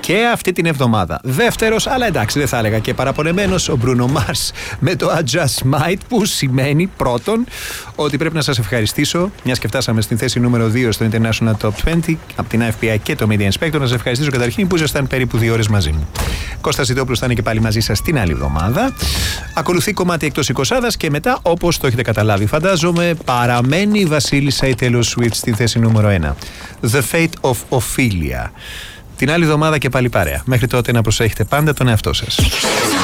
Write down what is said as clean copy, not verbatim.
και αυτή την εβδομάδα. Δεύτερος, αλλά εντάξει, δεν θα έλεγα και παραπονεμένος, ο Bruno Mars με το I Just Might, που σημαίνει πρώτον ότι πρέπει να σας ευχαριστήσω, μιας και φτάσαμε στην θέση νούμερο 2 στο International Top 20 από την FBI και το Media Inspector. Να σας ευχαριστήσω καταρχήν που ήσασταν περίπου 2 ώρες μαζί μου. Κώστας Ζητόπουλος θα είναι και πάλι μαζί σας την άλλη εβδομάδα. Ακολουθεί κομμάτι εκτός εικοσάδας και μετά, όπως το έχετε καταλάβει, φαντάζομαι, παραμένει η Βασίλισσα η Taylor Swift στην θέση νούμερο 1. The Fate of Ophelia. Την άλλη εβδομάδα και πάλι παρέα. Μέχρι τότε να προσέχετε πάντα τον εαυτό σας.